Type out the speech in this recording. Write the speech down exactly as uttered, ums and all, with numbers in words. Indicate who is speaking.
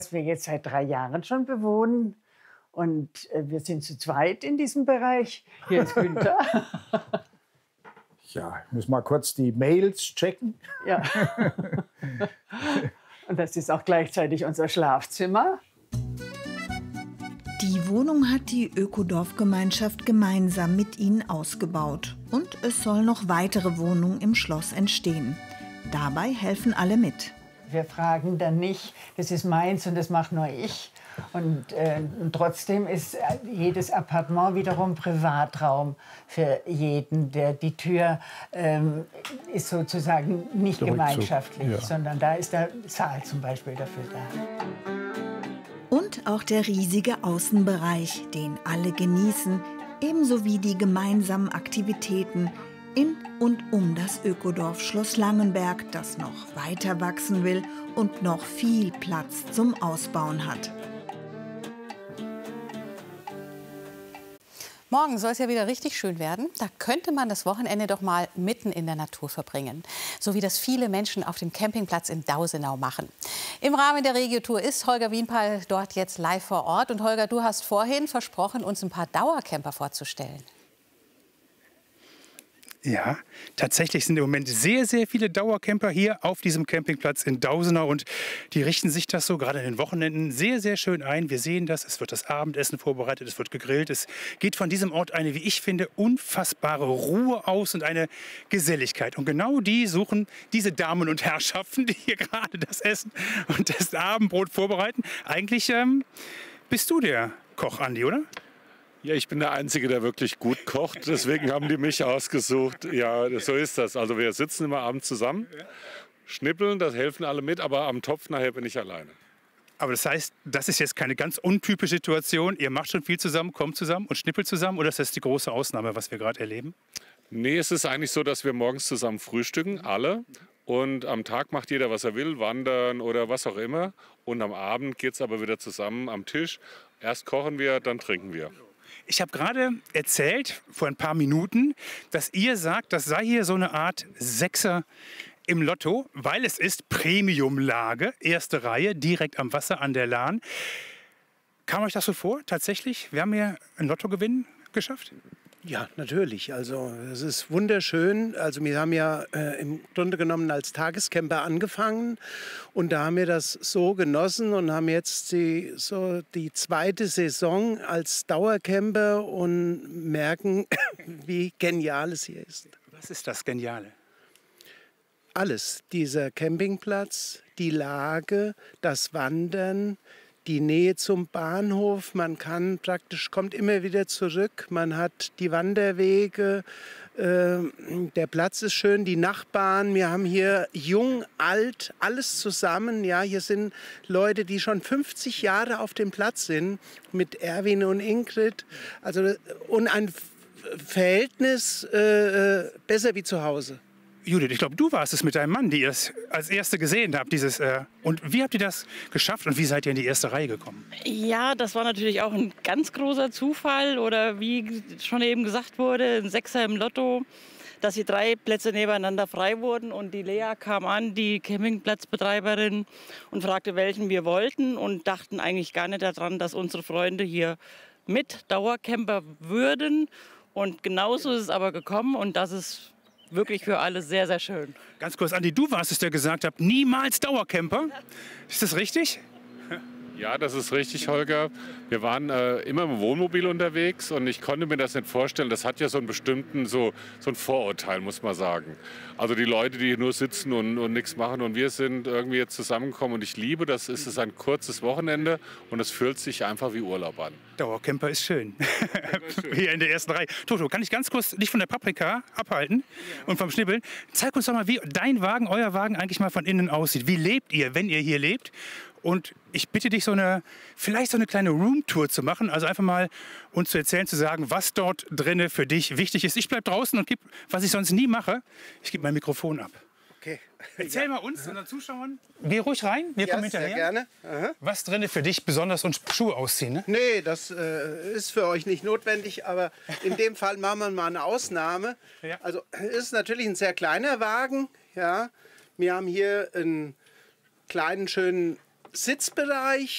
Speaker 1: Das wir jetzt seit drei Jahren schon bewohnen. Und äh, wir sind zu zweit in diesem Bereich. Hier ist Günther.
Speaker 2: Ja, ich muss mal kurz die Mails checken.
Speaker 1: Ja. Und das ist auch gleichzeitig unser Schlafzimmer.
Speaker 3: Die Wohnung hat die Ökodorfgemeinschaft gemeinsam mit ihnen ausgebaut. Und es sollen noch weitere Wohnungen im Schloss entstehen. Dabei helfen alle mit.
Speaker 1: Wir fragen dann nicht, das ist meins und das mache nur ich. Und, äh, und trotzdem ist jedes Appartement wiederum Privatraum für jeden. Der, die Tür ähm, ist sozusagen nicht
Speaker 2: Der
Speaker 1: gemeinschaftlich,
Speaker 2: Rückzug, ja.
Speaker 1: sondern da ist der Saal zum Beispiel dafür da.
Speaker 3: Und auch der riesige Außenbereich, den alle genießen, ebenso wie die gemeinsamen Aktivitäten in und um das Ökodorf Schloss Langenberg, das noch weiter wachsen will und noch viel Platz zum Ausbauen hat.
Speaker 4: Morgen soll es ja wieder richtig schön werden. Da könnte man das Wochenende doch mal mitten in der Natur verbringen. So wie das viele Menschen auf dem Campingplatz in Dausenau machen. Im Rahmen der Regio-Tour ist Holger Wienpal dort jetzt live vor Ort. Und Holger, du hast vorhin versprochen, uns ein paar Dauercamper vorzustellen.
Speaker 5: Ja, tatsächlich sind im Moment sehr, sehr viele Dauercamper hier auf diesem Campingplatz in Dausenau. Und die richten sich das so gerade an den Wochenenden sehr, sehr schön ein. Wir sehen das, es wird das Abendessen vorbereitet, es wird gegrillt. Es geht von diesem Ort eine, wie ich finde, unfassbare Ruhe aus und eine Geselligkeit. Und genau die suchen diese Damen und Herrschaften, die hier gerade das Essen und das Abendbrot vorbereiten. Eigentlich ähm, bist du der Koch, Andi, oder?
Speaker 6: Ja, ich bin der Einzige, der wirklich gut kocht. Deswegen haben die mich ausgesucht. Ja, so ist das. Also wir sitzen immer abends zusammen, schnippeln, das helfen alle mit, aber am Topf nachher bin ich alleine.
Speaker 5: Aber das heißt, das ist jetzt keine ganz untypische Situation. Ihr macht schon viel zusammen, kommt zusammen und schnippelt zusammen, oder ist das die große Ausnahme, was wir gerade erleben?
Speaker 6: Nee, es ist eigentlich so, dass wir morgens zusammen frühstücken, alle. Und am Tag macht jeder, was er will, wandern oder was auch immer. Und am Abend geht es aber wieder zusammen am Tisch. Erst kochen wir, dann trinken wir.
Speaker 5: Ich habe gerade erzählt, vor ein paar Minuten, dass ihr sagt, das sei hier so eine Art Sechser im Lotto, weil es ist Premiumlage, erste Reihe, direkt am Wasser an der Lahn. Kam euch das so vor, tatsächlich? Wir haben hier einen Lottogewinn geschafft?
Speaker 7: Ja, natürlich. Also es ist wunderschön. Also wir haben ja äh, im Grunde genommen als Tagescamper angefangen und da haben wir das so genossen und haben jetzt die, so die zweite Saison als Dauercamper und merken, wie genial es hier ist.
Speaker 5: Was ist das Geniale?
Speaker 7: Alles. Dieser Campingplatz, die Lage, das Wandern, die Nähe zum Bahnhof, man kann praktisch, kommt immer wieder zurück, man hat die Wanderwege, äh, der Platz ist schön, die Nachbarn, wir haben hier jung, alt, alles zusammen, ja, hier sind Leute, die schon fünfzig Jahre auf dem Platz sind, mit Erwin und Ingrid, also und ein Verhältnis äh, besser wie zu Hause.
Speaker 5: Judith, ich glaube, du warst es mit deinem Mann, die ihr es als Erste gesehen habt. Dieses, äh, und wie habt ihr das geschafft und wie seid ihr in die erste Reihe gekommen?
Speaker 8: Ja, das war natürlich auch ein ganz großer Zufall oder wie schon eben gesagt wurde, ein Sechser im Lotto, dass die drei Plätze nebeneinander frei wurden und die Lea kam an, die Campingplatzbetreiberin, und fragte, welchen wir wollten und dachten eigentlich gar nicht daran, dass unsere Freunde hier mit Dauercamper würden. Und genauso ist es aber gekommen und das ist wirklich für alle sehr, sehr schön.
Speaker 5: Ganz kurz, Andi, du warst es, der gesagt hat, niemals Dauercamper. Ist das richtig?
Speaker 6: Ja, das ist richtig, Holger. Wir waren äh, immer im Wohnmobil unterwegs und ich konnte mir das nicht vorstellen. Das hat ja so einen bestimmten, so, so ein Vorurteil, muss man sagen. Also die Leute, die nur sitzen und, und nichts machen, und wir sind irgendwie jetzt zusammengekommen und ich liebe das. Es ist ein kurzes Wochenende und es fühlt sich einfach wie Urlaub an.
Speaker 5: Dauercamper ist schön. Hier in der ersten Reihe. Toto, kann ich ganz kurz dich von der Paprika abhalten und vom Schnibbeln? Zeig uns doch mal, wie dein Wagen, euer Wagen eigentlich mal von innen aussieht. Wie lebt ihr, wenn ihr hier lebt? Und ich bitte dich, so eine, vielleicht so eine kleine Roomtour zu machen. Also einfach mal uns zu erzählen, zu sagen, was dort drinnen für dich wichtig ist. Ich bleibe draußen und gebe, was ich sonst nie mache, ich gebe mein Mikrofon ab.
Speaker 7: Okay.
Speaker 5: Erzähl ja. mal uns, unseren Zuschauern. Geh ruhig rein, wir
Speaker 7: ja,
Speaker 5: kommen hinterher.
Speaker 7: Sehr gerne. Aha.
Speaker 5: Was drinnen für dich besonders, und Schuhe ausziehen, ne?
Speaker 7: Nee, das äh, ist für euch nicht notwendig, aber in dem Fall machen wir mal eine Ausnahme. Ja. Also es ist natürlich ein sehr kleiner Wagen. Ja. Wir haben hier einen kleinen, schönen Sitzbereich.